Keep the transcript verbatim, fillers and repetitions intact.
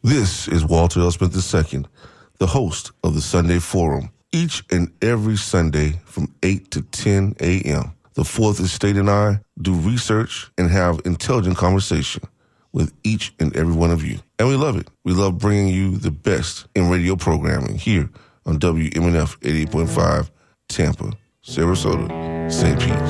This is Walter L. Smith the Second, the host of the Sunday Forum. Each and every Sunday from eight to ten a.m., the Fourth Estate and I do research and have intelligent conversation with each and every one of you. And we love it. We love bringing you the best in radio programming here on W M N F eighty-eight point five, Tampa, Sarasota, Saint Pete.